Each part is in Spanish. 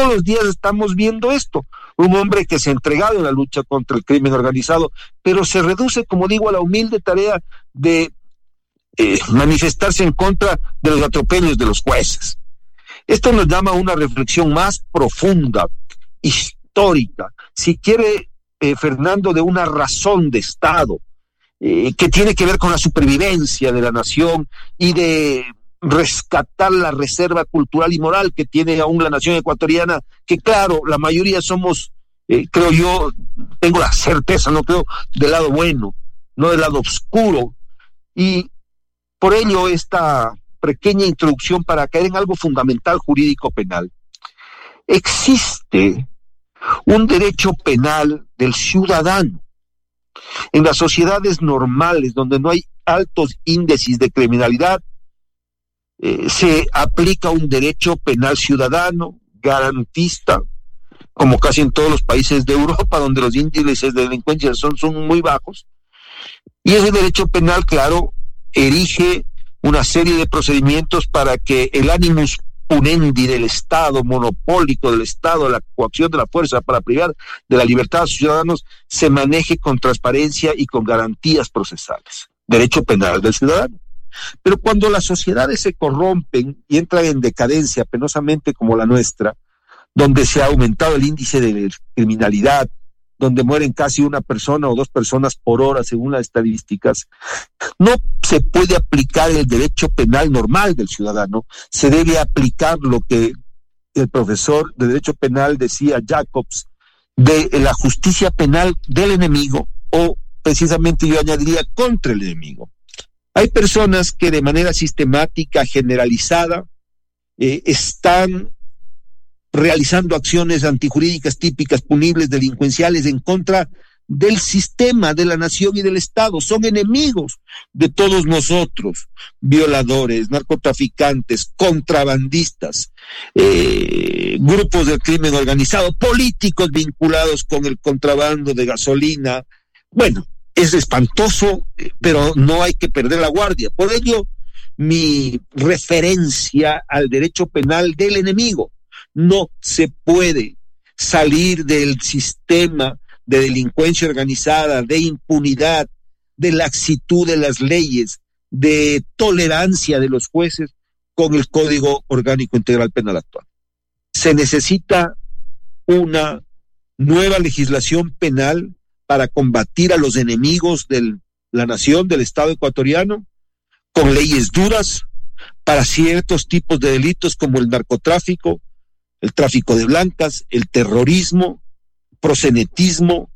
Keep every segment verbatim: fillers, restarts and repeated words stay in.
todos los días estamos viendo esto. Un hombre que se ha entregado en la lucha contra el crimen organizado, pero se reduce, como digo, a la humilde tarea de eh, manifestarse en contra de los atropellos de los jueces. Esto nos llama a una reflexión más profunda, histórica, si quiere, eh, Fernando, de una razón de Estado, eh, que tiene que ver con la supervivencia de la nación y de rescatar la reserva cultural y moral que tiene aún la nación ecuatoriana, que claro, la mayoría somos, eh, creo yo, tengo la certeza, no creo, del lado bueno, no del lado oscuro, y por ello esta pequeña introducción para caer en algo fundamental jurídico penal. Existe un derecho penal del ciudadano. En las sociedades normales, donde no hay altos índices de criminalidad, eh, se aplica un derecho penal ciudadano, garantista, como casi en todos los países de Europa, donde los índices de delincuencia son, son muy bajos. Y ese derecho penal, claro, erige una serie de procedimientos para que el animus punendi del Estado, monopólico del Estado, la coacción de la fuerza para privar de la libertad a sus ciudadanos, se maneje con transparencia y con garantías procesales. Derecho penal del ciudadano. Pero cuando las sociedades se corrompen y entran en decadencia penosamente como la nuestra, donde se ha aumentado el índice de criminalidad, donde mueren casi una persona o dos personas por hora según las estadísticas, no se puede aplicar el derecho penal normal del ciudadano, se debe aplicar lo que el profesor de derecho penal decía, Jacobs, de la justicia penal del enemigo, o precisamente yo añadiría contra el enemigo. Hay personas que de manera sistemática, generalizada, eh, están realizando acciones antijurídicas típicas, punibles, delincuenciales en contra del sistema, de la nación y del Estado. Son enemigos de todos nosotros, violadores, narcotraficantes, contrabandistas, eh, grupos del crimen organizado, políticos vinculados con el contrabando de gasolina. Bueno, es espantoso, pero no hay que perder la guardia. Por ello, mi referencia al derecho penal del enemigo. No se puede salir del sistema de delincuencia organizada, de impunidad, de laxitud de las leyes, de tolerancia de los jueces con el Código Orgánico Integral Penal actual. Se necesita una nueva legislación penal para combatir a los enemigos de la nación, del Estado ecuatoriano, con leyes duras para ciertos tipos de delitos como el narcotráfico, el tráfico de blancas, el terrorismo, proxenetismo,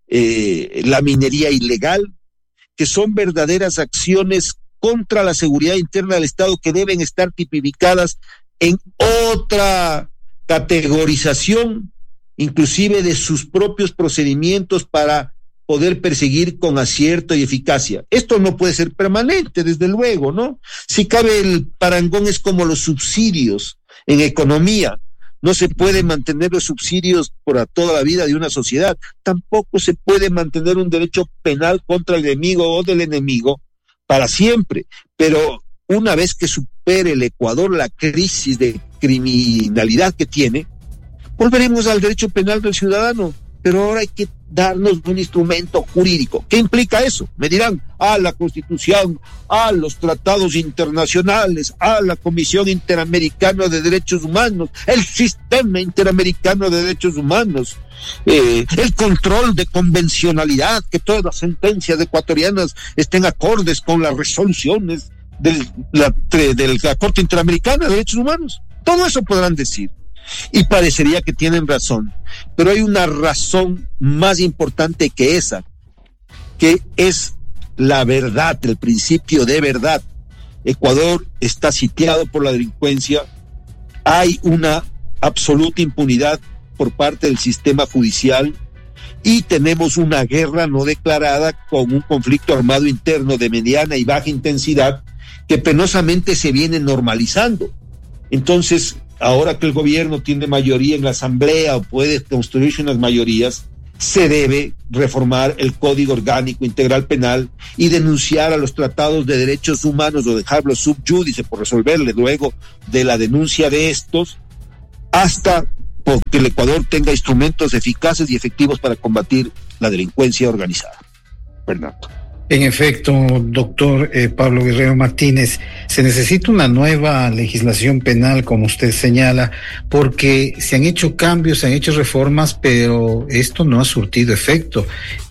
eh, la minería ilegal, que son verdaderas acciones contra la seguridad interna del Estado que deben estar tipificadas en otra categorización, inclusive de sus propios procedimientos para poder perseguir con acierto y eficacia. Esto no puede ser permanente, desde luego, ¿no? Si cabe, el parangón es como los subsidios en economía. No se puede mantener los subsidios por toda la vida de una sociedad. Tampoco se puede mantener un derecho penal contra el enemigo o del enemigo para siempre. Pero una vez que supere el Ecuador la crisis de criminalidad que tiene, volveremos al derecho penal del ciudadano. Pero ahora hay que darnos un instrumento jurídico. ¿Qué implica eso? Me dirán, a la Constitución, a los tratados internacionales, a la Comisión Interamericana de Derechos Humanos, el Sistema Interamericano de Derechos Humanos, eh, el control de convencionalidad, que todas las sentencias ecuatorianas estén acordes con las resoluciones de la, de la Corte Interamericana de Derechos Humanos. Todo eso podrán decir. Y parecería que tienen razón, pero hay una razón más importante que esa, que es la verdad, el principio de verdad. Ecuador está sitiado por la delincuencia, hay una absoluta impunidad por parte del sistema judicial y tenemos una guerra no declarada con un conflicto armado interno de mediana y baja intensidad que penosamente se viene normalizando. Entonces, ahora que el gobierno tiene mayoría en la asamblea o puede construirse unas mayorías, se debe reformar el Código Orgánico Integral Penal y denunciar a los tratados de derechos humanos o dejarlos sub judice por resolverle luego de la denuncia de estos, hasta porque el Ecuador tenga instrumentos eficaces y efectivos para combatir la delincuencia organizada. Fernando. En efecto, doctor eh, Pablo Guerrero Martínez, se necesita una nueva legislación penal, como usted señala, porque se han hecho cambios, se han hecho reformas, pero esto no ha surtido efecto.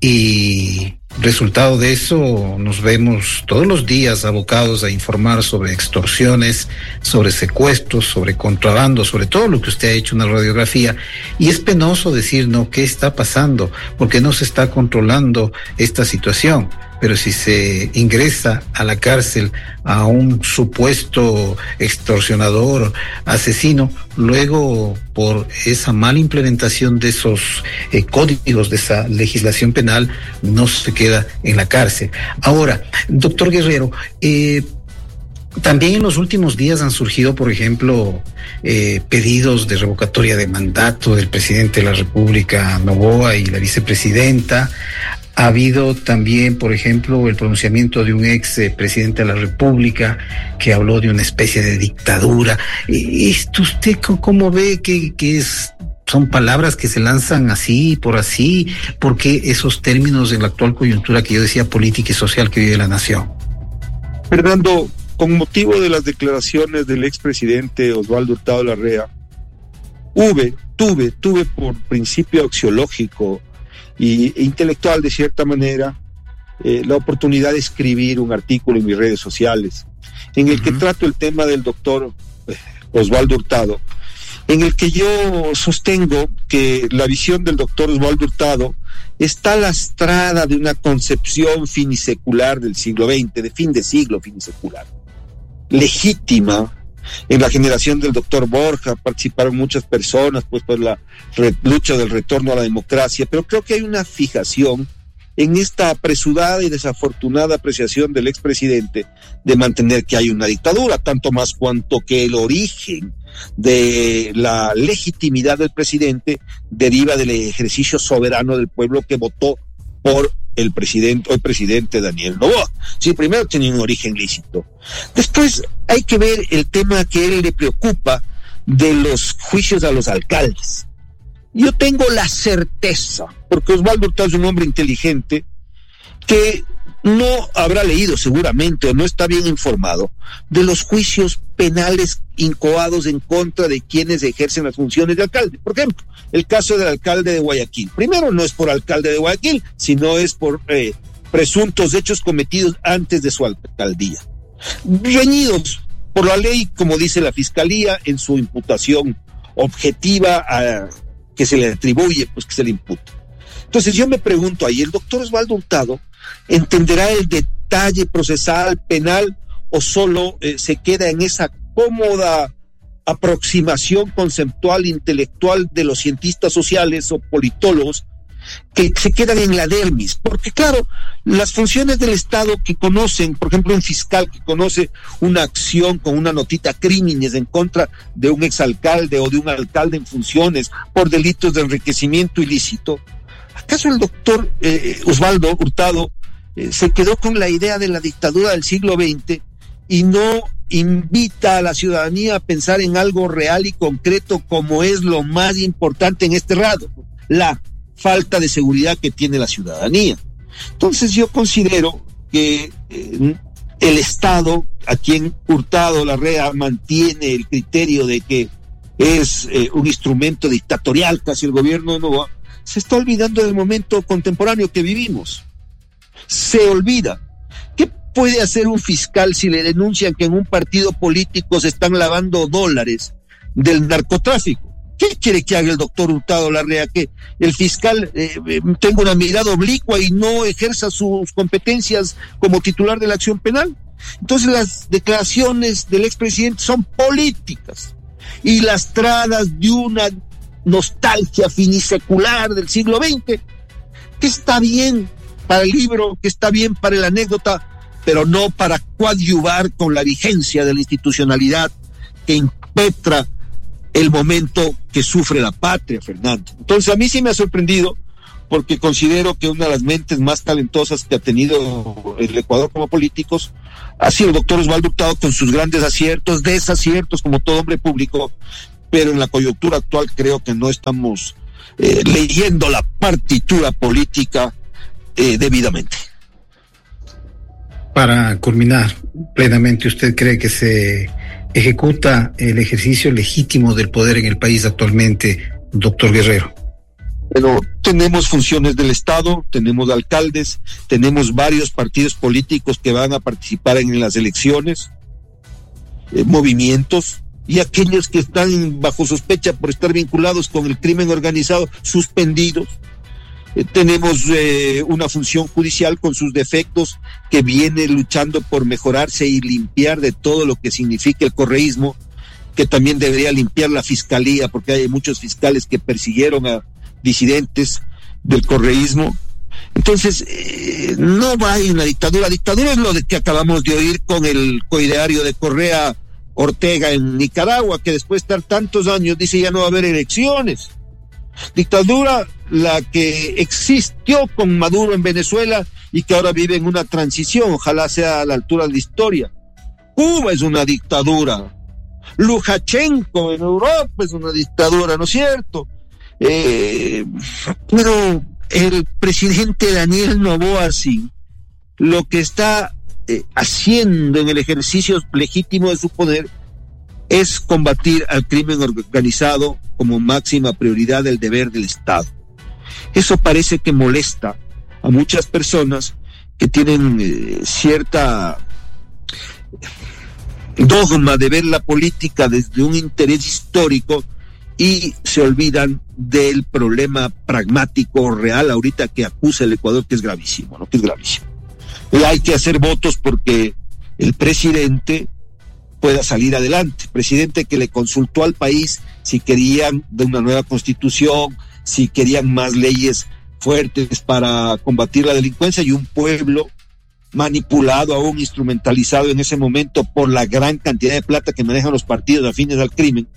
Y resultado de eso, nos vemos todos los días abocados a informar sobre extorsiones, sobre secuestros, sobre contrabando, sobre todo lo que usted ha hecho una radiografía. Y es penoso decir, no, ¿qué está pasando? Porque no se está controlando esta situación. Pero si se ingresa a la cárcel a un supuesto extorsionador, asesino, luego por esa mala implementación de esos eh, códigos, de esa legislación penal, no se queda en la cárcel. Ahora, doctor Guerrero, eh, también en los últimos días han surgido, por ejemplo, eh, pedidos de revocatoria de mandato del presidente de la República, Noboa, y la vicepresidenta. Ha habido también, por ejemplo, el pronunciamiento de un ex eh, presidente de la República que habló de una especie de dictadura. ¿Esto usted cómo ve que, que es, son palabras que se lanzan así, por así? ¿Por qué esos términos en la actual coyuntura que yo decía política y social que vive la nación? Fernando, con motivo de las declaraciones del expresidente Osvaldo Hurtado Larrea, tuve, tuve, tuve por principio axiológico y intelectual, de cierta manera, eh, la oportunidad de escribir un artículo en mis redes sociales, en el uh-huh. que trato el tema del doctor eh, Osvaldo Hurtado, en el que yo sostengo que la visión del doctor Osvaldo Hurtado está lastrada de una concepción finisecular del siglo veinte, de fin de siglo finisecular, legítima. En la generación del doctor Borja participaron muchas personas, pues, por la re- lucha del retorno a la democracia, pero creo que hay una fijación en esta apresurada y desafortunada apreciación del expresidente de mantener que hay una dictadura, tanto más cuanto que el origen de la legitimidad del presidente deriva del ejercicio soberano del pueblo que votó por el presidente, hoy presidente Daniel Noboa. Sí, primero tenía un origen lícito. Después hay que ver el tema que a él le preocupa de los juicios a los alcaldes. Yo tengo la certeza, porque Osvaldo Hurtado es un hombre inteligente, que no habrá leído seguramente o no está bien informado de los juicios penales incoados en contra de quienes ejercen las funciones de alcalde. Por ejemplo, el caso del alcalde de Guayaquil. Primero, no es por alcalde de Guayaquil, sino es por eh, presuntos hechos cometidos antes de su alcaldía. Reñidos por la ley, como dice la Fiscalía, en su imputación objetiva a, que se le atribuye, pues que se le imputa. Entonces yo me pregunto ahí, ¿el doctor Osvaldo Hurtado entenderá el detalle procesal, penal, o solo eh, se queda en esa cómoda aproximación conceptual, intelectual de los cientistas sociales o politólogos que se quedan en la dermis? Porque claro, las funciones del Estado que conocen, por ejemplo, un fiscal que conoce una acción con una notita crímenes en contra de un exalcalde o de un alcalde en funciones por delitos de enriquecimiento ilícito, ¿acaso el doctor eh, Osvaldo Hurtado eh, se quedó con la idea de la dictadura del siglo veinte y no invita a la ciudadanía a pensar en algo real y concreto como es lo más importante en este rato, la falta de seguridad que tiene la ciudadanía? Entonces yo considero que eh, el Estado, a quien Hurtado Larrea mantiene el criterio de que es eh, un instrumento dictatorial, casi el gobierno de Noboa, se está olvidando del momento contemporáneo que vivimos. Se olvida. ¿Qué puede hacer un fiscal si le denuncian que en un partido político se están lavando dólares del narcotráfico? ¿Qué quiere que haga el doctor Hurtado Larrea? Que el fiscal eh, tenga una mirada oblicua y no ejerza sus competencias como titular de la acción penal. Entonces las declaraciones del expresidente son políticas y lastradas de una nostalgia finisecular del siglo veinte, que está bien para el libro, que está bien para la anécdota, pero no para coadyuvar con la vigencia de la institucionalidad que impetra el momento que sufre la patria, Fernando. Entonces a mí sí me ha sorprendido, porque considero que una de las mentes más talentosas que ha tenido el Ecuador como políticos ha sido el doctor Osvaldo Hurtado, con sus grandes aciertos, desaciertos, como todo hombre público, pero en la coyuntura actual creo que no estamos eh, leyendo la partitura política eh, debidamente. Para culminar plenamente, ¿usted cree que se ejecuta el ejercicio legítimo del poder en el país actualmente, doctor Guerrero? Pero tenemos funciones del Estado, tenemos alcaldes, tenemos varios partidos políticos que van a participar en las elecciones, eh, movimientos, y aquellos que están bajo sospecha por estar vinculados con el crimen organizado, suspendidos. Eh, tenemos eh, una función judicial con sus defectos que viene luchando por mejorarse y limpiar de todo lo que significa el correísmo, que también debería limpiar la fiscalía, porque hay muchos fiscales que persiguieron a disidentes del correísmo. Entonces, eh, no hay una dictadura. La dictadura es lo de que acabamos de oír con el coideario de Correa Ortega en Nicaragua, que después de estar tantos años dice ya no va a haber elecciones. Dictadura la que existió con Maduro en Venezuela y que ahora vive en una transición, ojalá sea a la altura de la historia. Cuba es una dictadura. Lukashenko en Europa es una dictadura, ¿no es cierto? Eh, pero el presidente Daniel Noboa, sí, lo que está eh, haciendo en el ejercicio legítimo de su poder es combatir al crimen organizado como máxima prioridad del deber del Estado. Eso parece que molesta a muchas personas que tienen eh, cierta dogma de ver la política desde un interés histórico y se olvidan del problema pragmático real ahorita que acusa el Ecuador, que es gravísimo, ¿no? Que es gravísimo. Y hay que hacer votos porque el presidente pueda salir adelante. Presidente que le consultó al país si querían de una nueva constitución, si querían más leyes fuertes para combatir la delincuencia, y un pueblo manipulado, aún instrumentalizado en ese momento por la gran cantidad de plata que manejan los partidos afines al crimen.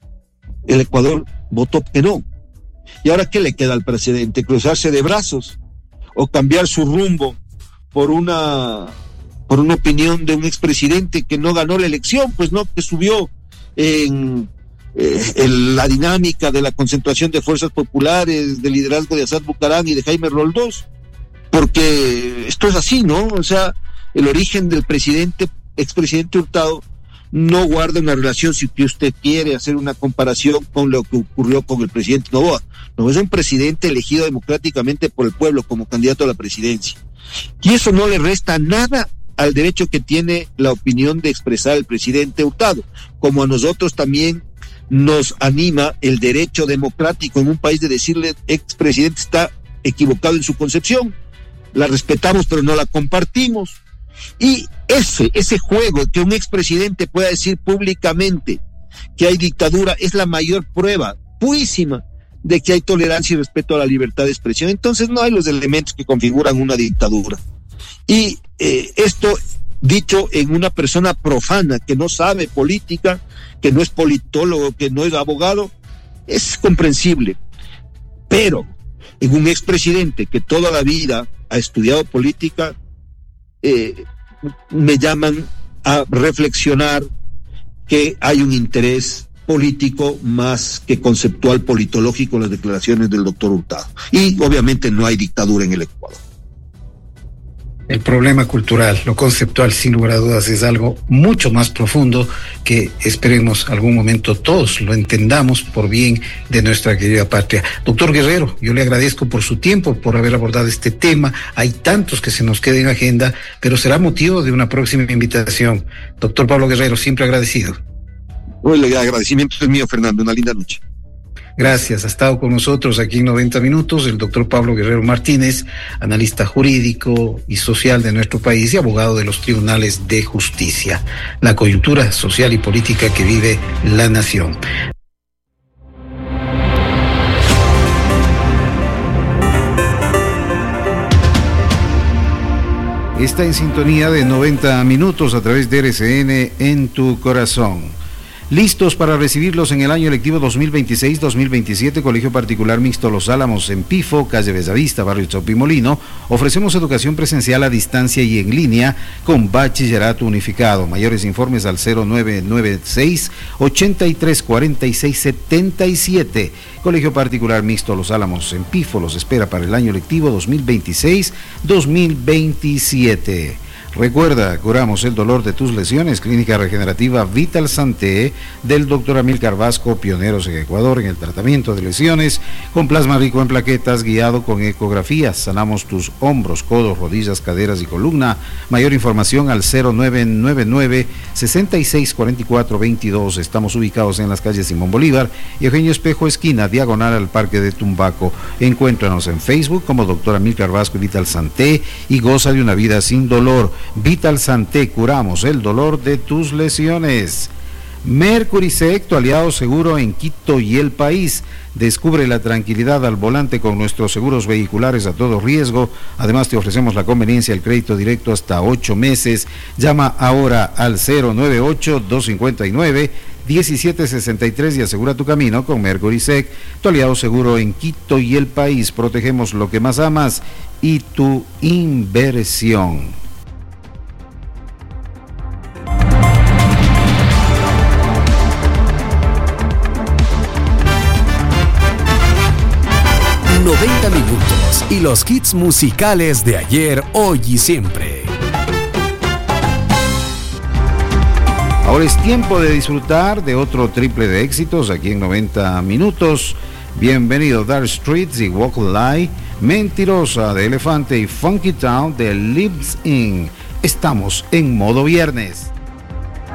El Ecuador votó que no. ¿Y ahora qué le queda al presidente? ¿Cruzarse de brazos o cambiar su rumbo por una por una opinión de un expresidente que no ganó la elección? Pues no, que subió en, eh, en la dinámica de la concentración de fuerzas populares, del liderazgo de Assad Bucarán y de Jaime Roldós, porque esto es así, ¿no? O sea, el origen del presidente, expresidente Hurtado, no guarda una relación, si usted quiere hacer una comparación con lo que ocurrió con el presidente Noboa. No es un presidente elegido democráticamente por el pueblo como candidato a la presidencia. Y eso no le resta nada al derecho que tiene la opinión de expresar el presidente Hurtado, como a nosotros también nos anima el derecho democrático en un país de decirle expresidente está equivocado en su concepción. La respetamos pero no la compartimos. Y ese, ese juego, que un expresidente pueda decir públicamente que hay dictadura, es la mayor prueba purísima de que hay tolerancia y respeto a la libertad de expresión. Entonces no hay los elementos que configuran una dictadura. Y eh, esto dicho en una persona profana que no sabe política, que no es politólogo, que no es abogado, es comprensible. Pero en un expresidente que toda la vida ha estudiado política, eh, me llaman a reflexionar que hay un interés político más que conceptual politológico en las declaraciones del doctor Hurtado. Y obviamente no hay dictadura en el Ecuador. El problema cultural, lo conceptual, sin lugar a dudas, es algo mucho más profundo que esperemos algún momento todos lo entendamos por bien de nuestra querida patria. Doctor Guerrero, yo le agradezco por su tiempo, por haber abordado este tema. Hay tantos que se nos queden en agenda, pero será motivo de una próxima invitación. Doctor Pablo Guerrero, siempre agradecido. Bueno, el agradecimiento es mío, Fernando. Una linda noche. Gracias. Ha estado con nosotros aquí en noventa minutos el doctor Pablo Guerrero Martínez, analista jurídico y social de nuestro país y abogado de los tribunales de justicia. La coyuntura social y política que vive la nación. Está en sintonía de noventa minutos a través de R C N en tu corazón. Listos para recibirlos en el año lectivo dos mil veintiséis dos mil veintisiete, Colegio Particular Mixto Los Álamos en Pifo, calle Bellavista, barrio Chopimolino. Ofrecemos educación presencial a distancia y en línea con bachillerato unificado. Mayores informes al cero nueve nueve seis, ochenta y tres cuarenta y seis setenta y siete. Colegio Particular Mixto Los Álamos en Pifo los espera para el año lectivo dos mil veintiséis dos mil veintisiete. Recuerda, curamos el dolor de tus lesiones. Clínica Regenerativa Vital Santé del doctor Amílcar Vasco, pioneros en Ecuador en el tratamiento de lesiones con plasma rico en plaquetas, guiado con ecografías. Sanamos tus hombros, codos, rodillas, caderas y columna. Mayor información al cero nueve nueve nueve, sesenta y seis cuarenta y cuatro veintidós. Estamos ubicados en las calles Simón Bolívar y Eugenio Espejo, esquina diagonal al Parque de Tumbaco. Encuéntranos en Facebook como doctor Amílcar Vasco y Vital Santé y goza de una vida sin dolor. Vital Santé, curamos el dolor de tus lesiones. Mercurisec, tu aliado seguro en Quito y el país. Descubre la tranquilidad al volante con nuestros seguros vehiculares a todo riesgo. Además, te ofrecemos la conveniencia del crédito directo hasta ocho meses. Llama ahora al cero nueve ocho, dos cinco nueve, uno siete seis tres y asegura tu camino con Mercurisec, tu aliado seguro en Quito y el país. Protegemos lo que más amas y tu inversión. noventa minutos y los hits musicales de ayer, hoy y siempre. Ahora es tiempo de disfrutar de otro triple de éxitos aquí en noventa minutos. Bienvenido Dark Streets y Walk Lie, Mentirosa de Elefante y Funky Town de Lives In. Estamos en modo viernes.